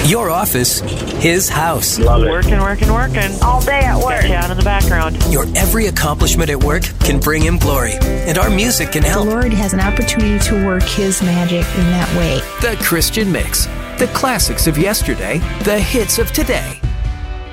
Your office, his house. Love it. Working. All day at work. Got you out in the background. Your every accomplishment at work can bring him glory, and our music can The help. Lord has an opportunity to work His magic in that way. The Christian Mix. The classics of yesterday, the hits of today.